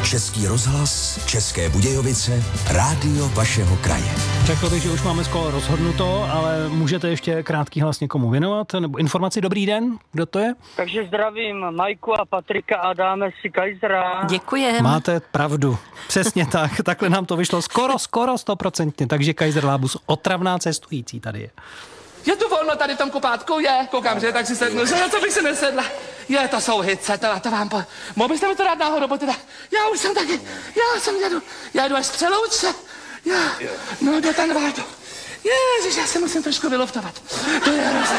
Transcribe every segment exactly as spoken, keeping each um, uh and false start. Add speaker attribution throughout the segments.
Speaker 1: Český rozhlas, České Budějovice, rádio vašeho kraje.
Speaker 2: Řekl bych, že už máme skoro rozhodnuto, ale můžete ještě krátký hlas někomu věnovat? Nebo informaci? Dobrý den, kdo to je?
Speaker 3: Takže zdravím Majku a Patrika a dáme si Kaisera.
Speaker 4: Děkujem.
Speaker 2: Máte pravdu. Přesně tak. Takhle nám to vyšlo skoro, skoro stoprocentně. Takže Kaiser Labus, otravná cestující tady je.
Speaker 5: Je tu volno tady v tom kupátku? Je, koukám, že tak si sednu, že co bych si nesedla. Je, to jsou hice, to, to vám po... Mohl byste mi to dát náhodou, bo teda, já už jsem taky, já jsem jedu, já jdu až z Přelouče, já, no do Tanvádu. Ježiš, já se musím trošku vyluftovat, to je hrozné.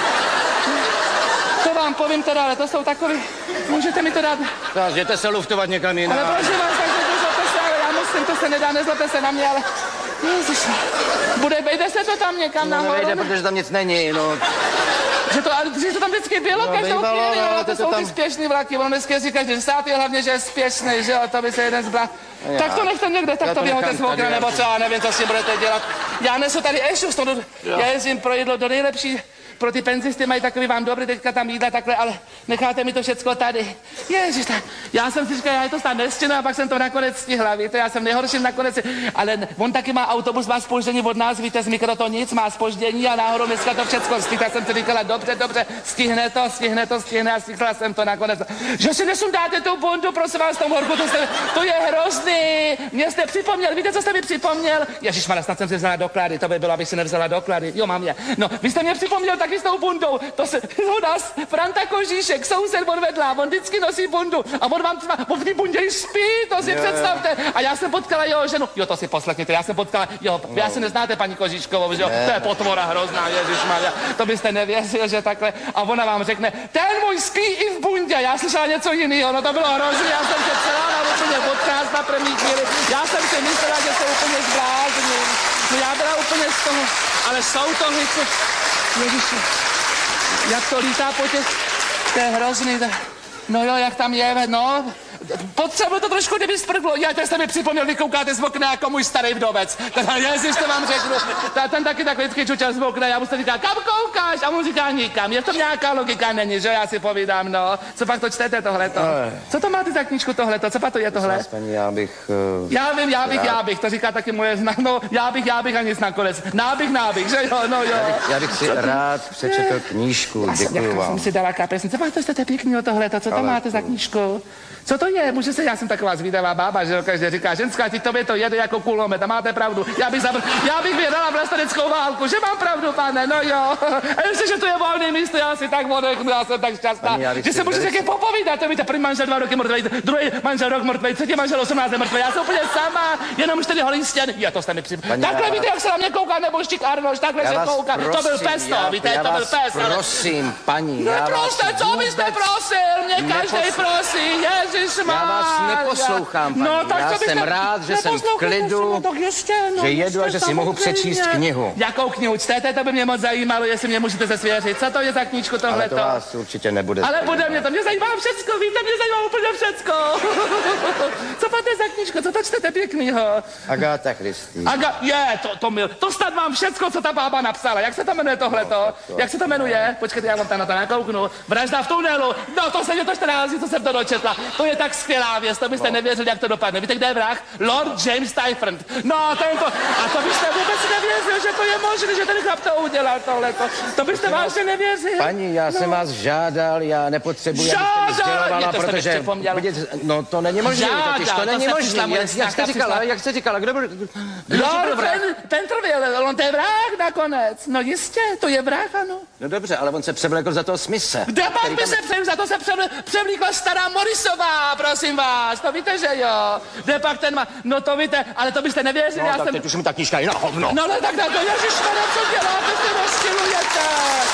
Speaker 5: To vám povím teda, ale to jsou takový, můžete mi to dát?
Speaker 6: No, jděte se luftovat někam jinam.
Speaker 5: Ale prosím vás, takže nezlobte se, ale já musím, to se nedá, nezlobte se na mě, ale... Ježiš, bude, vejde se to tam někam
Speaker 6: no,
Speaker 5: nahoru?
Speaker 6: Nevejde, protože tam nic není, no.
Speaker 5: Že to, že to tam vždycky bylo, no, každou
Speaker 6: bývalo,
Speaker 5: chvíli,
Speaker 6: no,
Speaker 5: ale to, to jsou
Speaker 6: tam...
Speaker 5: ty spěšný vlaky, on dneska jezdí každý desátý, hlavně, že je spěšný, že jo, to by se jeden zbla. Já. Tak to nechte někde, tak já to vyhoďte z okna, nebo co, já nevím, co s tím budete dělat. Já nesu tady ešus, to, já jezdím pro jídlo do nejlepší, pro ty penzisty mají takový vám dobrý, teďka tam jídla takhle, ale necháte mi to všecko tady. Ježiš, tak, já jsem si říkal, já to snad nestihnu, a pak jsem to nakonec stihla, víte, já jsem nejhorší nakonec, ale on taky má autobus, má zpoždění od nás, víte, z Mikrotonic, má zpoždění a náhodou dneska to všecko stihla, jsem si říkala, dobře, dobře, stihne to, stihne to, stihne a stihla jsem to nakonec. Že si nesundáte tu bundu, prosím vás, tom horku, to, jste, to je hrozný, mě jste připomněl, víte, co jste mi připomněl? Ježišmarja, snad jsem si vzala doklady, to by bylo, abych si nevzala doklady, jo, mám je. No, vy jste mě připomněl taky s tou bundou, to se, u nás, Franta Kožíšek, soused odvedla, on vždycky nosí bundu a on vám třeba, on v té bundě spí, to si yeah. představte. A já jsem potkala jeho ženu, jo, to si poslechněte, já jsem potkala, jo, no. Vy asi neznáte paní Kožíškovou, že jo, yeah. To je potvora hrozná, ježišmarja, to byste nevěřil, že takhle, a ona vám řekne, ten můj spí i v bundě, já slyšela něco jiného, no to bylo hrozný, já jsem se celá na úplně odkázat na první chvíli, já jsem si myslela, že se úplně zblázním, no já byla úplně z toho, ale jsou to hice, ježiši. Jak to lítá po těch, to je hrozný, to, no jo, jak tam je, no, potřebuji to trošku, kdyby sprglo, já teď jste mi připomněl, vy koukáte z okna jako můj starý vdovec, teda ježiš, to vám řeknu, ta, ten taky tak vždycky čučel z okna, já mu se říká, kam koukáš, a mu říká nikam, je to nějaká logika, není, že já si povídám, no, co pak to čtete tohleto, co to máte za knížku tohleto, co pak to je tohle?
Speaker 6: Paní, já bych... Uh,
Speaker 5: já vím, já bych, já... já bych, to říká taky moje znak, no, já bych, já bych a nic nakonec, nábych, nábych, že jo, no jo.
Speaker 6: Já bych, já bych si co rád to... přečetl knížku,
Speaker 5: já
Speaker 6: děkuju
Speaker 5: jsem,
Speaker 6: vám.
Speaker 5: jsem si dala kapesní, co pak to jste pěknýho tohleto, co to ale máte za knížku? Co to je? Může se, já jsem taková zvídavá bába, že každý říká, ženská, ti tobě to jede jako kulomet a máte pravdu. Já bych, zabr... já bych vyhrala vlasteneckou válku, že mám pravdu, pane, no jo. A ještě, že to je volné místo, já si tak odechnu, já jsem tak šťastná, že se můžu taky popovídat, to víte, první manžel dva roky mrtvej, druhý manžel rok mrtvej, třetí manžel osmnáct mrtvej, já jsem úplně sama, jenom čtyři holý stěny. Já to jste mi připomněl. Takhle já... víte, jak se na mě kouká, nebo Štík Arnoš, takhle se kouká. To byl pes, to, víte, to byl pes.
Speaker 6: Prosím, paní,
Speaker 5: já vás co byste prosil, mě každý prosí, ježišmar.
Speaker 6: Neposlouchám, paní. No, tak já jsem rád, že jsem v klidu, no, ještě, no, že jedu a že si mohu přečíst knihu.
Speaker 5: Jakou knihu čtete, to by mě moc zajímalo, jestli mě můžete se svěřit. Co to je za knížku tohleto?
Speaker 6: Ale to vás určitě nebude.
Speaker 5: Ale bude mě to, mě zajímá všecko, víte, mě zajímá úplně všecko. Co máte za knížku, co to čtete pěknýho?
Speaker 6: Agáta Christie.
Speaker 5: Aga, je, to, to mil, to snad mám všecko, co ta bába napsala. Jak se to jmenuje tohleto? No, to, Jak se to jmenuje? Počkejte, já vám tam na to nakouknu. Vražda v tunelu. No, to se mě to čtrnáct, co jsem to dočetla. To je tak skvělá věc, to byste no. nevěřili, jak to dopadne. Víte, kde je vrah? Lord James Tyfront. No, tento, a to byste vůbec nevěřil, že to je možné, že ten chlap to udělal tohleto. To byste vážně nevěřil.
Speaker 6: Paní, já no. jsem vás žádal, já nepotřebuji,
Speaker 5: žádal,
Speaker 6: abyste mi sdělovala, protože... Vidět, no, to není možné, totiž to není možné. Jak, jak jste říkala, jak jste říkala, kdo byl...
Speaker 5: Lord Pentrville, on to je vrah nakonec. No jistě, to je vrah, ano.
Speaker 6: No dobře, ale on se převlekl za toho Smise.
Speaker 5: Kde pak by se převlekl, za to se převlekla stará Morrisová, prosím vás, to víte, že jo. Kde pak ten má, no to víte, ale to byste nevěřili,
Speaker 6: no,
Speaker 5: já
Speaker 6: tak
Speaker 5: jsem...
Speaker 6: teď už mi ta knížka je na hovno.
Speaker 5: No, no, tak, tak, to ježišmarja, co děláte, se rozčilujete.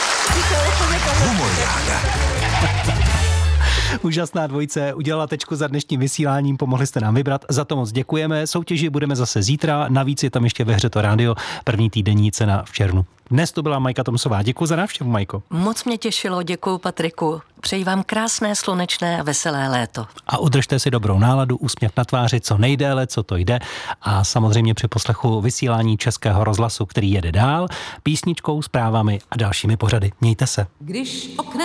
Speaker 2: Úžasná dvojice, udělala tečku za dnešním vysíláním, pomohli jste nám vybrat, za to moc děkujeme. Soutěži budeme zase zítra, navíc je tam ještě ve hře to rádio, první týdenní cena v červnu. Dnes to byla Majka Tomsová. Děkuji za návštěvu, Majko.
Speaker 4: Moc mě těšilo, děkuji Patriku. Přeji vám krásné, slunečné a veselé léto.
Speaker 2: A udržte si dobrou náladu, úsměv na tváři co nejdéle, co to jde. A samozřejmě při poslechu vysílání Českého rozhlasu, který jede dál, písničkou, zprávami a dalšími pořady. Mějte se.
Speaker 7: Když oknem